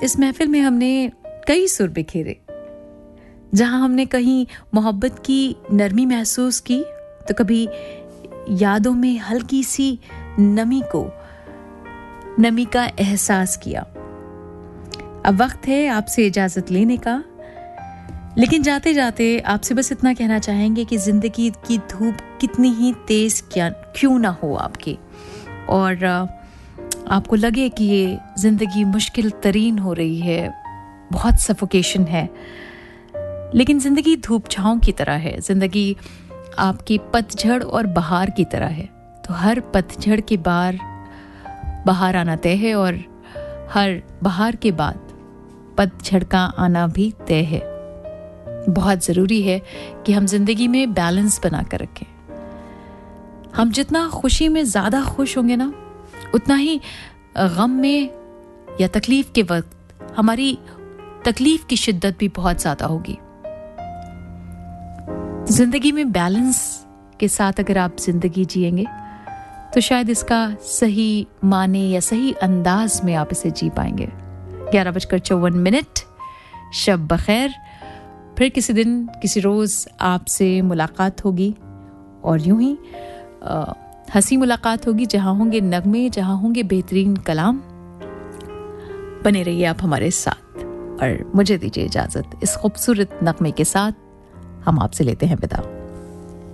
इस महफिल में हमने कई सुर बिखेरे। जहां हमने कहीं मोहब्बत की नरमी महसूस की तो कभी यादों में हल्की सी नमी का एहसास किया। अब वक्त है आपसे इजाजत लेने का, लेकिन जाते जाते आपसे बस इतना कहना चाहेंगे कि जिंदगी की धूप कितनी ही तेज क्यों ना हो आपकी, और आपको लगे कि ये जिंदगी मुश्किल तरीन हो रही है, बहुत सफोकेशन है, लेकिन जिंदगी धूप छांव की तरह है। जिंदगी आपकी पतझड़ और बहार की तरह है। तो हर पतझड़ के बाद बहार आना तय है, और हर बहार के बाद पतझड़ का आना भी तय है। बहुत ज़रूरी है कि हम जिंदगी में बैलेंस बना कर रखें। हम जितना खुशी में ज़्यादा खुश होंगे ना, उतना ही गम में या तकलीफ के वक्त हमारी तकलीफ की शिद्दत भी बहुत ज़्यादा होगी। जिंदगी में बैलेंस के साथ अगर आप जिंदगी जिएंगे तो शायद इसका सही माने या सही अंदाज में आप इसे जी पाएंगे। 11:54। शब बखैर। फिर किसी दिन किसी रोज़ आपसे मुलाकात होगी, और यूं ही हंसी मुलाकात होगी, जहां होंगे नगमे, जहां होंगे बेहतरीन कलाम। बने रहिए आप हमारे साथ, और मुझे दीजिए इजाज़त। इस खूबसूरत नगमे के साथ हम आपसे लेते हैं विदा।